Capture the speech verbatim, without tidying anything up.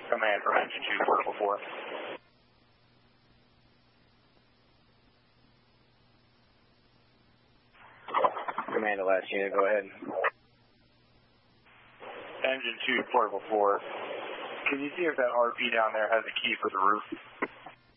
Command from engine two, portable four. Command to last unit, go ahead. Engine two, portable four. Can you see if that R P down there has a key for the roof?